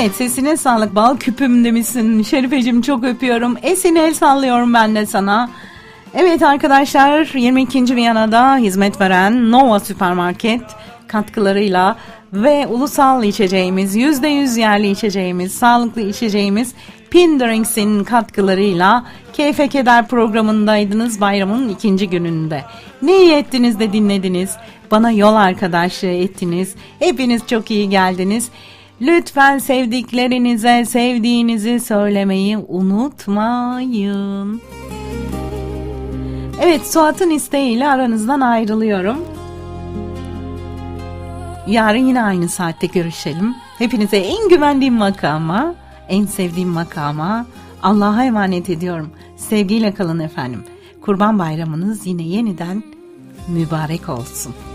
Evet, sesine sağlık, bal küpüm demişsin. Şerifeciğim, çok öpüyorum. Esin, el sallıyorum ben de sana. Evet arkadaşlar, 22. Viyana'da hizmet veren Nova Süpermarket katkılarıyla ve ulusal içeceğimiz, %100 yerli içeceğimiz, sağlıklı içeceğimiz Pin Drinks'in katkılarıyla Keyfe Keder programındaydınız bayramın 2. gününde. Ne iyi ettiniz de dinlediniz, bana yol arkadaşlığı ettiniz, hepiniz çok iyi geldiniz. Lütfen sevdiklerinize sevdiğinizi söylemeyi unutmayın. Evet, Suat'ın isteğiyle aranızdan ayrılıyorum. Yarın yine aynı saatte görüşelim. Hepinize en güvendiğim makama, en sevdiğim makama Allah'a emanet ediyorum. Sevgiyle kalın efendim. Kurban Bayramınız yine yeniden mübarek olsun.